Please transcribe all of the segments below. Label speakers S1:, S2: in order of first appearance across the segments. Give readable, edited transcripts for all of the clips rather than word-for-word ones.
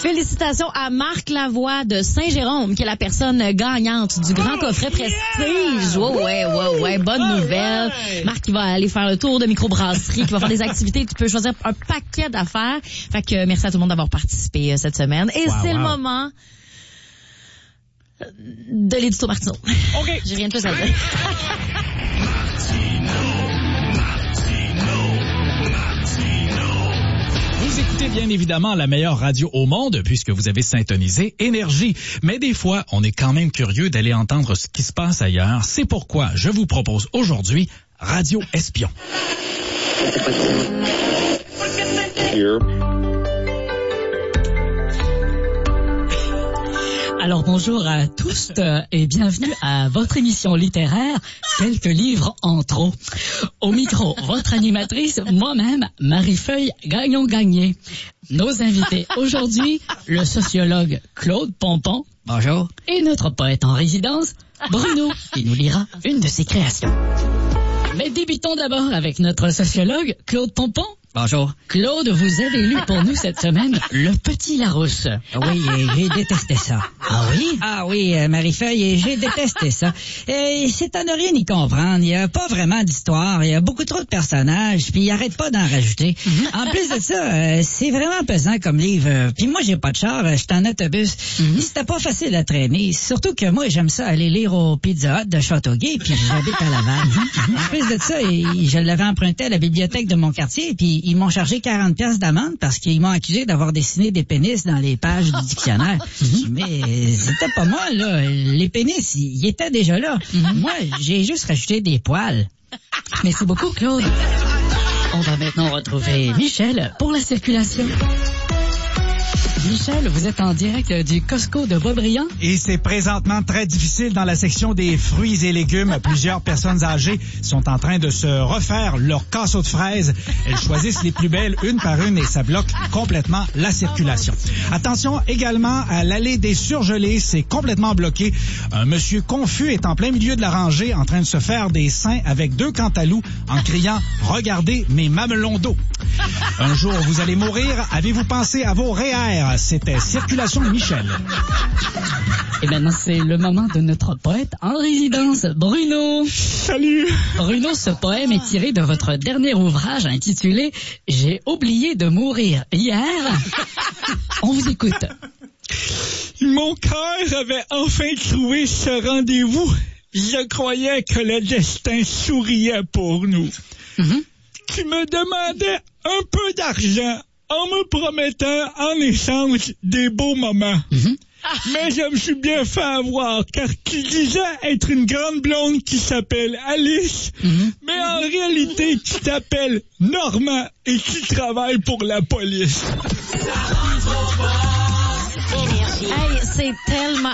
S1: Félicitations à Marc Lavoie de Saint-Jérôme, qui est la personne gagnante du grand coffret Prestige. Ouais, bonne nouvelle. Marc, qui va aller faire le tour de microbrasserie, qui va faire des activités, tu peux choisir un paquet d'affaires. Fait que merci à tout le monde d'avoir participé cette semaine. Et c'est le moment de l'édito Martineau.
S2: OK.
S1: J'ai rien de plus à dire.
S2: Vous écoutez bien évidemment la meilleure radio au monde puisque vous avez syntonisé Énergie. Mais des fois, on est quand même curieux d'aller entendre ce qui se passe ailleurs. C'est pourquoi je vous propose aujourd'hui Radio Espion.
S3: Alors bonjour à tous et bienvenue à votre émission littéraire Quelques livres en trop. Au micro, votre animatrice, moi-même, Marie-Feuille Gagnon-Gagné. Nos invités aujourd'hui, le sociologue Claude Pompon. Bonjour. Et notre poète en résidence, Bruno, qui nous lira une de ses créations. Mais débutons d'abord avec notre sociologue Claude Pompon. Bonjour. Claude, vous avez lu pour nous cette semaine Le Petit Larousse.
S4: Oui, j'ai détesté ça.
S3: Ah oui?
S4: Ah oui, Marie-Feuille, j'ai détesté ça. C'est à ne rien y comprendre. Il n'y a pas vraiment d'histoire. Il y a beaucoup trop de personnages, puis il arrête pas d'en rajouter. En plus de ça, c'est vraiment pesant comme livre. Puis moi, j'ai pas de char, je suis en autobus. C'était pas facile à traîner. Surtout que moi, j'aime ça aller lire au Pizza Hut de Châteauguay, puis j'habite à Laval. En plus de ça, je l'avais emprunté à la bibliothèque de mon quartier, puis ils m'ont chargé 40$ d'amende parce qu'ils m'ont accusé d'avoir dessiné des pénis dans les pages du dictionnaire. Mais c'était pas moi, là. Les pénis, ils étaient déjà là. Moi, j'ai juste rajouté des poils.
S3: Merci beaucoup, Claude. On va maintenant retrouver Michel pour la circulation. Michel, vous êtes en direct du Costco de Boisbriand.
S5: Et c'est présentement très difficile dans la section des fruits et légumes. Plusieurs personnes âgées sont en train de se refaire leur casseau de fraises. Elles choisissent les plus belles une par une et ça bloque complètement la circulation. Attention également à l'allée des surgelés, c'est complètement bloqué. Un monsieur confus est en plein milieu de la rangée en train de se faire des seins avec 2 cantaloupes en criant « Regardez mes mamelons d'eau ». Un jour, vous allez mourir. Avez-vous pensé à vos REER? C'était Circulation Michel.
S3: Et maintenant, c'est le moment de notre poète en résidence, Bruno.
S5: Salut!
S3: Bruno, ce poème est tiré de votre dernier ouvrage intitulé « J'ai oublié de mourir hier ». On vous écoute.
S6: Mon cœur avait enfin trouvé ce rendez-vous. Je croyais que le destin souriait pour nous. Tu me demandais un peu d'argent en me promettant en échange des beaux moments. Mais je me suis bien fait avoir, car tu disais être une grande blonde qui s'appelle Alice, mais en réalité, tu t'appelles Normand et tu travailles pour la police.
S1: Hey, c'est tellement...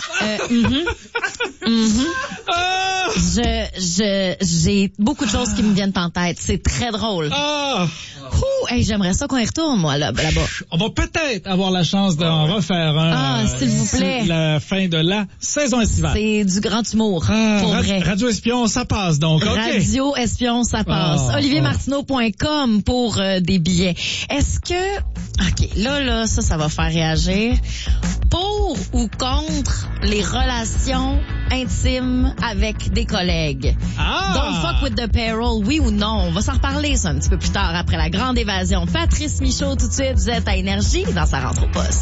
S1: J'ai beaucoup de choses qui me viennent en tête. C'est très drôle. Hey, j'aimerais ça qu'on y retourne, moi, là-bas.
S2: On va peut-être avoir la chance d'en refaire un.
S1: S'il vous plaît.
S2: La fin de la saison estivale.
S1: C'est du grand humour, pour vrai.
S2: Radio Espion, ça passe donc.
S1: Radio Espion, ça passe. OlivierMartineau.com pour des billets. Est-ce que... OK, là, ça va faire réagir. Pour ou contre les relations intimes avec des collègues? Don't fuck with the payroll, oui ou non? On va s'en reparler, ça, un petit peu plus tard, après la grande évasion. Patrice Michaud, tout de suite, vous êtes à Énergie, dans sa rentre au poste.